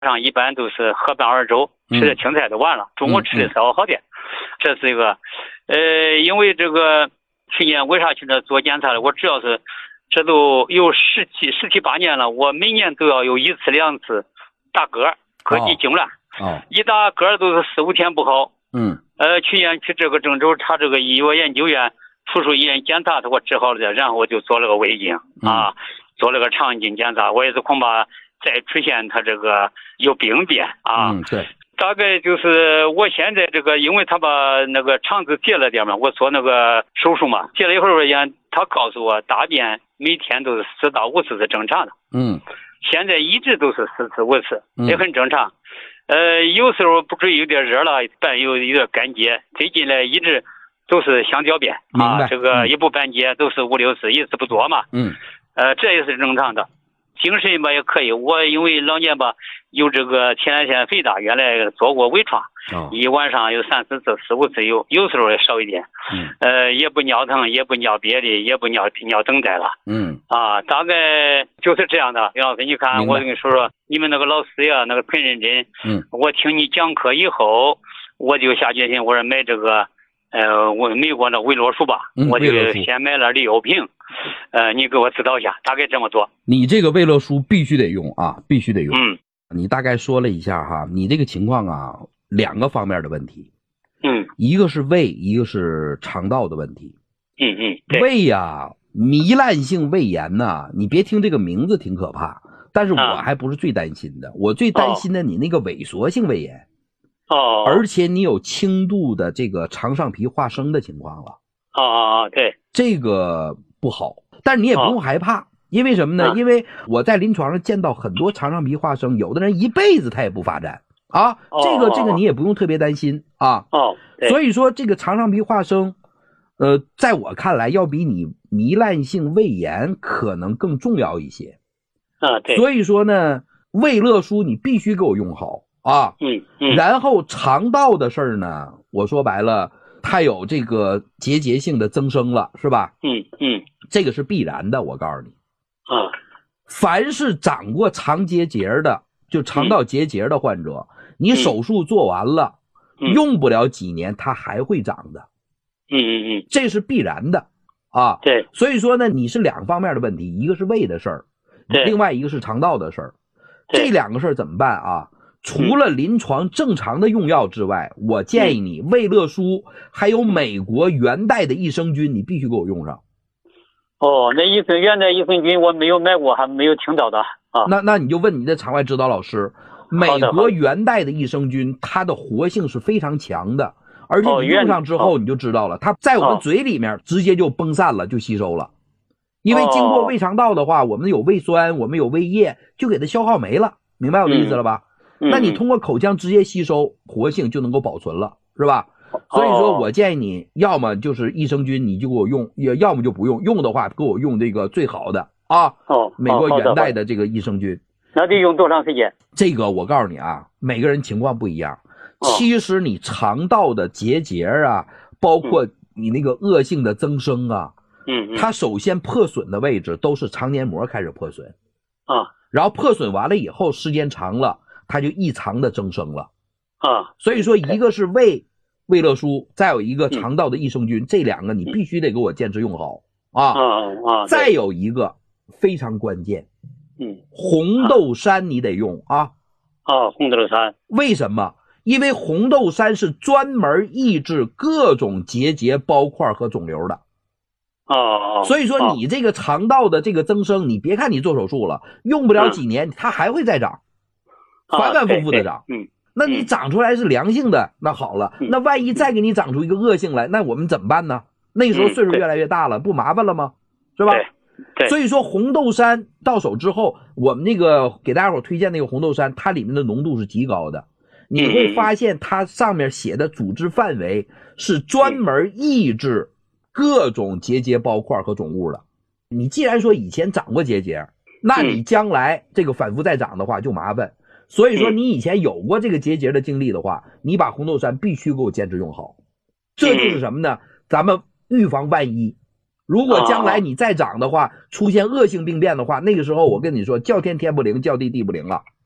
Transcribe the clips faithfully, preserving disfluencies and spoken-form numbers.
上一般都是喝半碗粥，吃点青菜就完了。中午吃的稍微好点，这是一个。呃，因为这个去年为啥去那做检查了？我主要是这都有十七十七八年了，我每年都要有一次两次打嗝，膈肌痉挛。哦，一打嗝都是四五天不好。嗯。呃，去年去这个郑州查这个医药研究院附属医院检查，他给我治好了的，然后我就做了个胃镜、嗯、啊，做了个肠镜检查，我也是恐怕再出现他这个有病变啊。嗯，对。大概就是我现在这个，因为他把那个肠子截了点嘛，我做那个手术嘛，截了一会儿也，他告诉我大便每天都是四到五次是正常的。嗯。现在一直都是四次五次，也很正常。嗯、呃，有时候不注意有点热了，半有有点干结，最近来一直都是想小便啊，这个也不半结，都是五六次，一次不多嘛。嗯。呃，这也是正常的。精神吧也可以，我因为老年吧有这个前列腺肥大，原来做过微创，哦、一晚上有三四次、四五次有，有时候也少一点。嗯。呃，也不尿疼，也不尿别的，也不尿尿等待了。嗯。啊，大概就是这样的。杨老师，你看，我跟你说说，你们那个老师呀，那个很认真。嗯。我听你讲课以后，我就下决心，我说买这个。呃，我美国的维罗舒吧，嗯、我就先买了六瓶，呃，你给我指导一下，大概这么做。 你这个维乐舒必须得用啊，必须得用。嗯，你大概说了一下哈，你这个情况啊，两个方面的问题。嗯，一个是胃，一个是肠道的问题。 嗯嗯， 胃呀、啊，糜烂性胃炎呐、啊，你别听这个名字挺可怕，但是我还不是最担心的，啊、我最担心的你那个萎缩性胃炎。 哦， 而且你有轻度的这个肠上皮化生的情况了。 哦哦哦，对， 这个不好，但是你也不用害怕，哦、因为什么呢？啊、因为我在临床上见到很多肠上皮化生，有的人一辈子他也不发展啊。哦、这个这个你也不用特别担心啊。哦，所以说这个肠上皮化生，呃，在我看来要比你糜烂性胃炎可能更重要一些。 啊，对。 所以说呢，胃乐舒你必须给我用好。啊，嗯嗯，然后肠道的事儿呢，我说白了，它有这个结节性的增生了，是吧？ 嗯嗯， 这个是必然的，我告诉你。 啊， 凡是长过肠结节的，就肠道结节的患者，嗯、你手术做完了，嗯、用不了几年，它还会长的。 嗯嗯嗯， 这是必然的啊。 对， 所以说呢，你是两方面的问题，一个是胃的事儿，另外一个是肠道的事儿。这两个事儿怎么办啊？除了临床正常的用药之外，嗯、我建议你胃乐舒还有美国元代的益生菌，你必须给我用上。 哦，那益生元代益生菌我没有买过，还没有听到的啊。 那那你就问你的场外指导老师，美国元代的益生菌它的活性是非常强的，而且你用上之后你就知道了，它在我们嘴里面直接就崩散了，就吸收了。因为经过胃肠道的话，我们有胃酸，我们有胃液，就给它消耗没了，明白我的意思了吧？嗯、那你通过口腔直接吸收，活性就能够保存了，是吧？所以说我建议你，要么就是益生菌，你就给我用，也要么就不用。用的话，给我用这个最好的啊， 哦， 美国元代的这个益生菌。 那得用多长时间？ 这个我告诉你啊，每个人情况不一样。哦、其实你肠道的结节啊，包括你那个恶性的增生啊，嗯，它首先破损的位置都是肠黏膜开始破损啊， 然后破损完了以后，时间长了。它就异常的增生了啊， 所以说一个是胃胃乐舒，再有一个肠道的益生菌，嗯、这两个你必须得给我坚持用好啊啊啊！ 再有一个非常关键， 嗯， 红豆杉你得用啊啊，红豆杉为什么？因为红豆杉是专门抑制各种结节、包块和肿瘤的啊， 所以说你这个肠道的这个增生，你别看你做手术了，用不了几年，它还会再长。反反复复的长， 嗯， 那你长出来是良性的，那好了， 嗯、 那万一再给你长出一个恶性来，那我们怎么办呢？那时候岁数越来越大了，不麻烦了吗？是吧？ 对，对。 所以说红豆杉到手之后，我们那个给大家伙推荐那个红豆杉，它里面的浓度是极高的，你会发现它上面写的组织范围是专门抑制各种结节包块和肿物的。你既然说以前长过结节，那你将来这个反复再长的话就麻烦。所以说你以前有过这个结节的经历的话，你把红豆杉必须给我坚持用好。这就是什么呢？咱们预防万一。如果将来你再长的话，出现恶性病变的话，那个时候我跟你说，叫天天不灵，叫地地不灵了啊。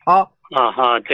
啊哈，对。